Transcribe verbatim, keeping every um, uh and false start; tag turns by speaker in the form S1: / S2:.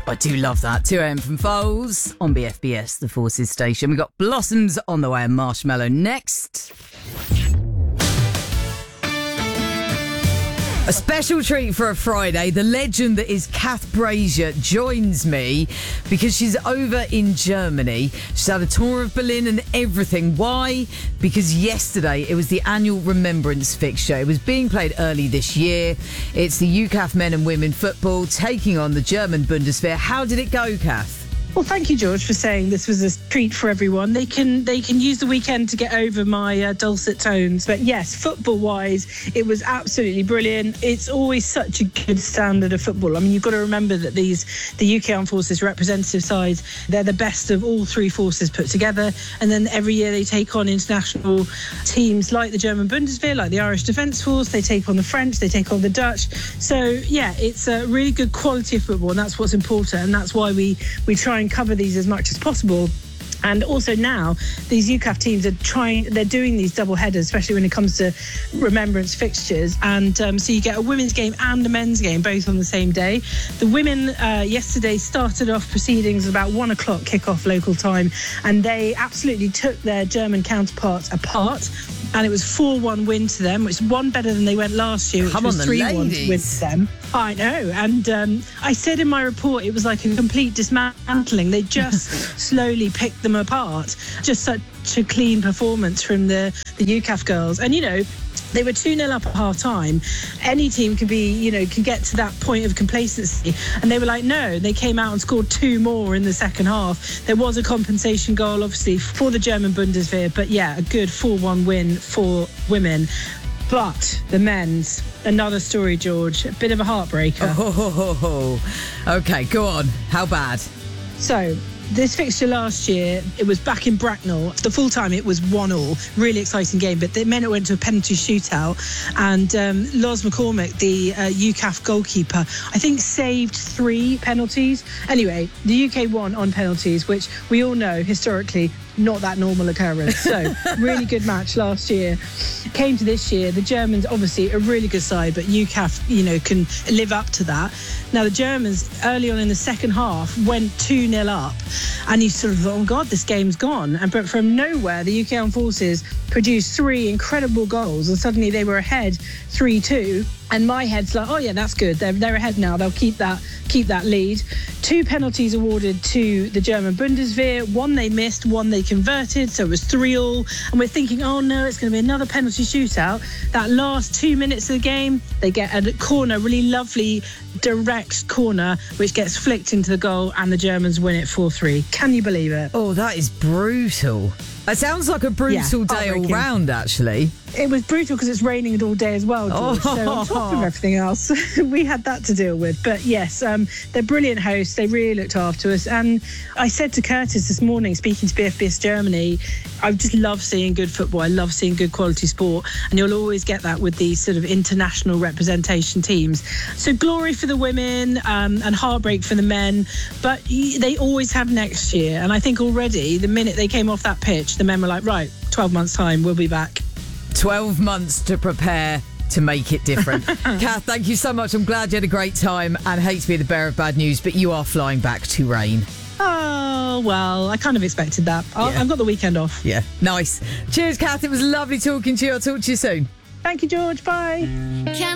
S1: I do love that. two a.m. from Foles on B F B S, the Forces station. We've got Blossoms on the way and Marshmallow next. A special treat for a Friday. The legend that is Kath Brazier joins me because she's over in Germany. She's had a tour of Berlin and everything. Why? Because yesterday it was the annual Remembrance fixture. It was being played early this year. It's the U C A F men and women football taking on the German Bundeswehr. How did it go, Kath?
S2: Well, thank you, George, for saying this was a treat for everyone. They can they can use the weekend to get over my uh, dulcet tones. But yes, football-wise, it was absolutely brilliant. It's always such a good standard of football. I mean, you've got to remember that these the U K Armed Forces representative sides, they're the best of all three forces put together. And then every year they take on international teams like the German Bundeswehr, like the Irish Defence Force. They take on the French, they take on the Dutch. So, yeah, it's a really good quality of football, and that's what's important. And that's why we, we try and cover these as much as possible. And also now, these U C A F teams are trying, they're doing these double headers, especially when it comes to remembrance fixtures. And um, so you get a women's game and a men's game, both on the same day. The women uh, yesterday started off proceedings about one o'clock kickoff local time, and they absolutely took their German counterparts apart. And it was four one win to them, which is one better than they went last year, which
S1: Come
S2: was
S1: on,
S2: three one
S1: ladies.
S2: win to them. I know. And um, I said in my report, it was like a complete dismantling. They just slowly picked them apart. Just such a clean performance from the, the U C A F girls. And, you know, they were two nil up at half time. Any team can be, you know, can get to that point of complacency. And they were like, no, they came out and scored two more in the second half. There was a compensation goal, obviously, for the German Bundeswehr. But yeah, a good four one win for women. But the men's, another story, George, a bit of a heartbreaker.
S1: Oh, ho, ho, ho. Okay, go on. How bad?
S2: So, this fixture last year, it was back in Bracknell. The full time, it was one all. Really exciting game, but the men it went to a penalty shootout. And um, Loz McCormick, the uh, U C A F goalkeeper, I think saved three penalties. Anyway, the U K won on penalties, which we all know historically not that normal occurrence. So, really good match last year. Came to this year, the Germans, obviously a really good side, but U C A F, you know, can live up to that. Now, the Germans, early on in the second half, went two nil up, and you sort of thought, oh God, this game's gone. And but from nowhere, the U K Armed Forces produced three incredible goals, and suddenly they were ahead three two. And my head's like, oh yeah, that's good. They're they're ahead now. They'll keep that keep that lead. Two penalties awarded to the German Bundeswehr. One they missed, one they converted. So it was three all. And we're thinking, oh no, it's going to be another penalty shootout. That last two minutes of the game, they get a corner, really lovely direct corner, which gets flicked into the goal, and the Germans win it four three. Can you believe it?
S1: Oh, that is brutal. It sounds like a brutal
S2: Yeah,
S1: day all
S2: heartbreaking.
S1: round, actually.
S2: It was brutal because it's raining all day as well, George.
S1: Oh.
S2: So on top of everything else, we had that to deal with. But yes, um, they're brilliant hosts. They really looked after us. And I said to Curtis this morning, speaking to B F B S Germany, I just love seeing good football. I love seeing good quality sport. And you'll always get that with these sort of international representation teams. So glory for the women um, and heartbreak for the men. But they always have next year. And I think already, the minute they came off that pitch, the men were like, right, twelve months' time, we'll be back.
S1: twelve months to prepare to make it different. Kath, thank you so much. I'm glad you had a great time, and hate to be the bearer of bad news, but you are flying back to rain.
S2: Oh, well, I kind of expected that. I'll,
S1: Yeah.
S2: I've got the weekend off.
S1: Yeah, nice. Cheers, Kath. It was lovely talking to you. I'll talk to you soon.
S2: Thank you, George. Bye.
S3: Can